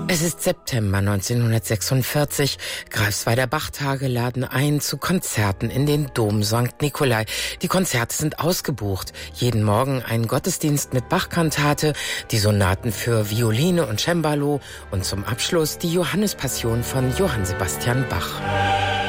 Es ist September 1946. Greifswalder Bachtage laden ein zu Konzerten in den Dom St. Nikolai. Die Konzerte sind ausgebucht. Jeden Morgen ein Gottesdienst mit Bach-Kantate, die Sonaten für Violine und Cembalo und zum Abschluss die Johannespassion von Johann Sebastian Bach.